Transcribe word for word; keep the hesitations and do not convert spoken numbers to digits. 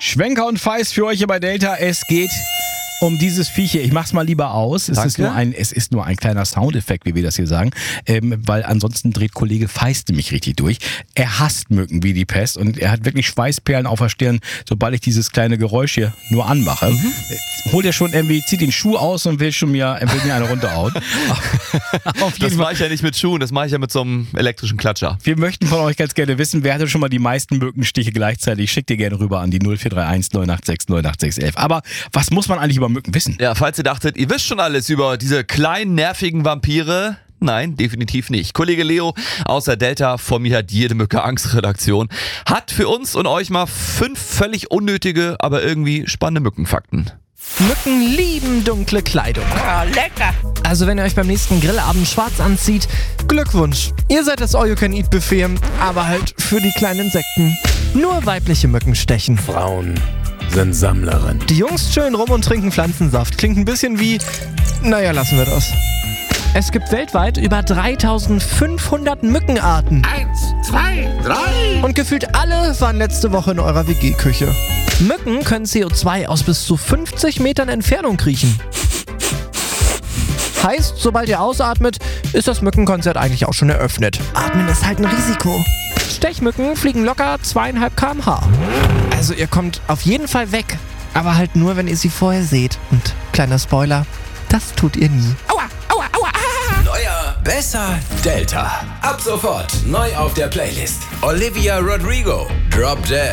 Schwenker und Feist für euch hier bei Delta. Es geht um dieses Viech hier. Ich mach's mal lieber aus. Es ist, nur ein, es ist nur ein kleiner Soundeffekt, wie wir das hier sagen. Ähm, weil ansonsten dreht Kollege Feist mich richtig durch. Er hasst Mücken wie die Pest und er hat wirklich Schweißperlen auf der Stirn, sobald ich dieses kleine Geräusch hier nur anmache. Mhm. Holt er schon irgendwie, zieht den Schuh aus und will schon mir, er will mir eine runterhauen. Auf jeden das mache ich ja nicht mit Schuhen, das mache ich ja mit so einem elektrischen Klatscher. Wir möchten von euch ganz gerne wissen, wer hatte schon mal die meisten Mückenstiche gleichzeitig? Schickt ihr gerne rüber an die null vier drei eins neun acht sechs neun acht sechs elf. Aber was muss man eigentlich über Mücken wissen? Ja, falls ihr dachtet, ihr wisst schon alles über diese kleinen, nervigen Vampire. Nein, definitiv nicht. Kollege Leo aus der Delta vor mir hat jede Mücke Angst-Redaktion, hat für uns und euch mal fünf völlig unnötige, aber irgendwie spannende Mückenfakten. Mücken lieben dunkle Kleidung. Oh, lecker. Also wenn ihr euch beim nächsten Grillabend schwarz anzieht, Glückwunsch. Ihr seid das All-You-Can-Eat-Buffet, aber halt für die kleinen Insekten. Nur weibliche Mücken stechen. Frauen sind Sammlerinnen. Die Jungs chillen rum und trinken Pflanzensaft. Klingt ein bisschen wie... Naja, lassen wir das. Es gibt weltweit über dreitausendfünfhundert Mückenarten. Eins, zwei, drei. Und gefühlt alle waren letzte Woche in eurer W G-Küche. Mücken können C O zwei aus bis zu fünfzig Metern Entfernung kriechen. Heißt, sobald ihr ausatmet, ist das Mückenkonzert eigentlich auch schon eröffnet. Atmen ist halt ein Risiko. Stechmücken fliegen locker zweieinhalb Kilometer pro Stunde. Also ihr kommt auf jeden Fall weg. Aber halt nur, wenn ihr sie vorher seht. Und kleiner Spoiler, das tut ihr nie. Aua, aua, aua. Neuer, besser, Delta. Ab sofort neu auf der Playlist. Olivia Rodrigo, Drop Dead.